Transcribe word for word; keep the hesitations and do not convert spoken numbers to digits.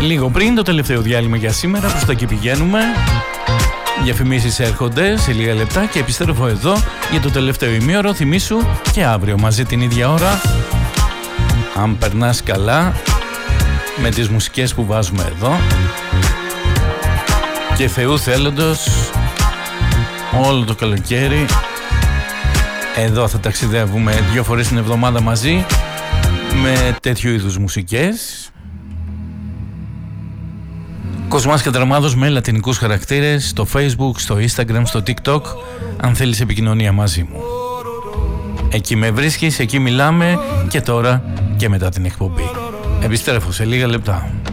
Λίγο πριν το τελευταίο διάλειμμα για σήμερα, προς τα εκεί πηγαίνουμε. Διαφημίσεις έρχονται σε λίγα λεπτά και επιστρέφω εδώ για το τελευταίο ημίωρο. Θυμήσου και αύριο μαζί την ίδια ώρα, αν περνάς καλά με τις μουσικές που βάζουμε εδώ, και Θεού θέλοντος όλο το καλοκαίρι εδώ θα ταξιδεύουμε δύο φορές την εβδομάδα μαζί με τέτοιου είδους μουσικές. Κοσμάς Κατραμάδος με λατινικούς χαρακτήρες στο Facebook, στο Instagram, στο TikTok, αν θέλεις επικοινωνία μαζί μου. Εκεί με βρίσκεις, εκεί μιλάμε και τώρα και μετά την εκπομπή. Επιστρέφω σε λίγα λεπτά.